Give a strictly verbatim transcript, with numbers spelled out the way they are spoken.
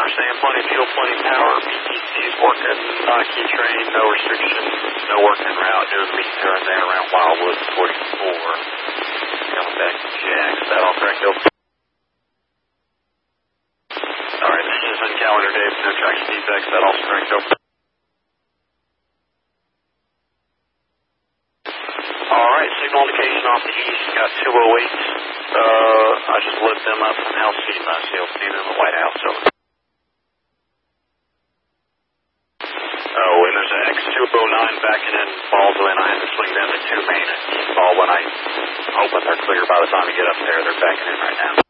saying plenty of fuel, plenty of power. B T C's working, uh, key train, no restrictions, no working route, doing meet turn there around Wildwood forty-four. Coming back to Jax, is that all correct, Bill? Alright, this is on calendar, Dave, no traction defects, is that all correct, Bill? Alright, signal indication off the east, got two oh eight. Uh, I just lit them up from Alcina, so you'll see them in the White House, over. Oh, and there's an X two oh nine backing in Baldwin. I had to swing them to two main at East Baldwin. I'm hoping they're clear by the time you get up there. They're backing in right now.